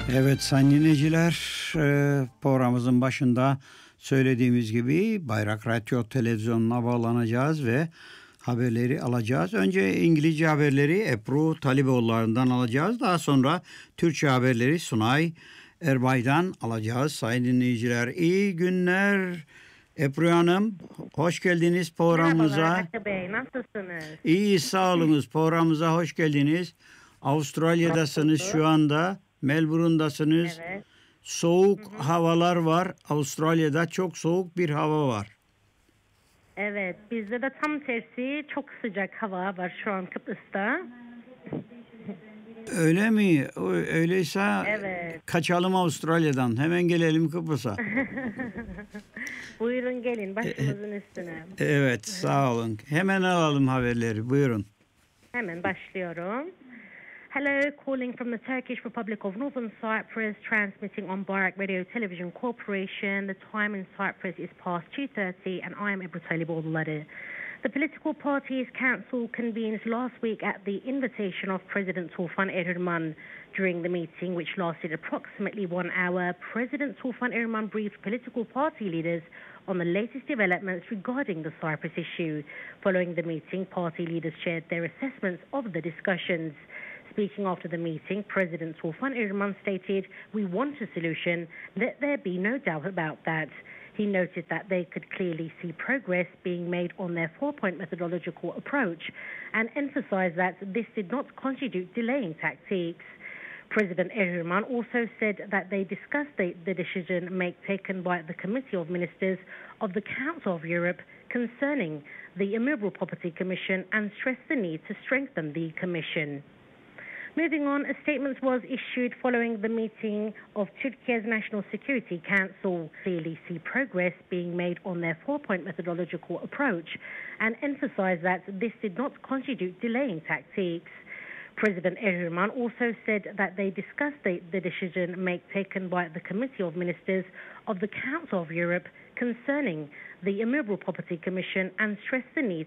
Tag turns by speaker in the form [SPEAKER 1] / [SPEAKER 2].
[SPEAKER 1] Evet sayın dinleyiciler, programımızın başında söylediğimiz gibi Bayrak Radyo Televizyonu'na bağlanacağız ve haberleri alacağız. Önce İngilizce haberleri Ebru Taliboğulları'ndan alacağız. Daha sonra Türkçe haberleri Sunay Erbay'dan alacağız. Sayın dinleyiciler iyi günler. Ebru Hanım hoş geldiniz programımıza.
[SPEAKER 2] Merhabalar Hakkı Bey, nasılsınız?
[SPEAKER 1] İyi sağ olunuz, programımıza hoş geldiniz. Avustralya'dasınız şu anda. Melbourne'dasınız.
[SPEAKER 2] Evet.
[SPEAKER 1] Soğuk havalar var. Avustralya'da çok soğuk bir hava var.
[SPEAKER 2] Evet, bizde de tam tersi çok sıcak hava var şu an Kıbrıs'ta.
[SPEAKER 1] Öyle mi? Öyleyse
[SPEAKER 2] Evet.
[SPEAKER 1] kaçalım Avustralya'dan. Hemen gelelim Kıbrıs'a.
[SPEAKER 2] Buyurun gelin başımızın üstüne.
[SPEAKER 1] Evet, sağ olun. Hemen alalım haberleri. Buyurun.
[SPEAKER 2] Hemen başlıyorum. Hello, calling from the Turkish Republic of Northern Cyprus, transmitting on Bayrak Radio Television Corporation. The time in Cyprus is past 2:30 and I am Ebru Taliboğulları. The political parties council convened last week at the invitation of President Tufan Erdogan. During the meeting, which lasted approximately 1 hour, President Tufan Erdogan briefed political party leaders on the latest developments regarding the Cyprus issue. Following the meeting, party leaders shared their assessments of the discussions. Speaking after the meeting, President Tufan Erdogan stated, "We want a solution. Let there be no doubt about that." He noted that they could clearly see progress being made on their four-point methodological approach and emphasized that this did not constitute delaying tactics. President Erdogan also said that they discussed the decision taken by the Committee of Ministers of the Council of Europe concerning the Immovable Property Commission and stressed the need to strengthen the Commission. Moving on, a statement was issued following the meeting of Turkey's National Security Council. Clearly see progress being made on their four-point methodological approach and emphasized that this did not constitute delaying tactics. President Erdogan also said that they discussed the decision taken by the Committee of Ministers of the Council of Europe concerning the Immovable Property Commission and stressed the need